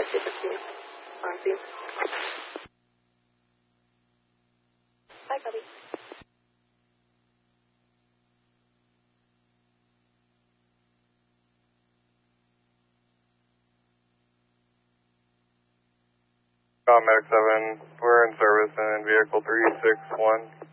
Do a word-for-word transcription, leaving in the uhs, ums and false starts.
two fifteen. On scene. Hi, copy. Medic seven, we're in service in vehicle three six one.